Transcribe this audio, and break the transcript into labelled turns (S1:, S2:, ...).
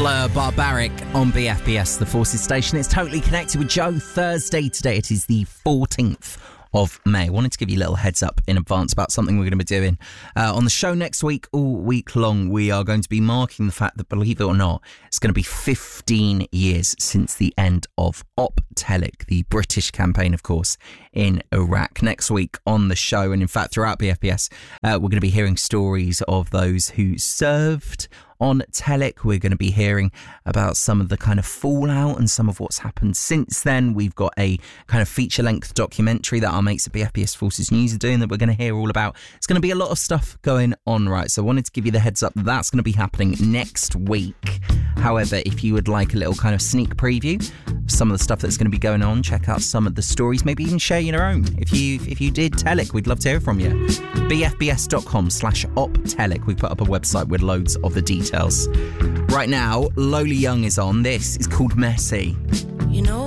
S1: Blur, Barbaric on BFBS, the Forces station. It's totally connected with Joe. Thursday today, it is the 14th of May. I wanted to give you a little heads up in advance about something we're going to be doing on the show next week. All week long, we are going to be marking the fact that, believe it or not, it's going to be 15 years since the end of Op Telic, the British campaign, of course, in Iraq. Next week on the show, and in fact throughout BFBS, we're going to be hearing stories of those who served on Telic. We're going to be hearing about some of the kind of fallout and some of what's happened since then. We've got a kind of feature-length documentary that our mates at BFBS Forces News are doing that we're going to hear all about. It's going to be a lot of stuff going on, right? So I wanted to give you the heads up that that's going to be happening next week. However, if you would like a little kind of sneak preview of some of the stuff that's going to be going on, check out some of the stories, maybe even share your own. If you did Telic, we'd love to hear from you. bfbs.com/optelic. We put up a website with loads of the details. Right now, Lola Young is on. This is called Messy.
S2: You know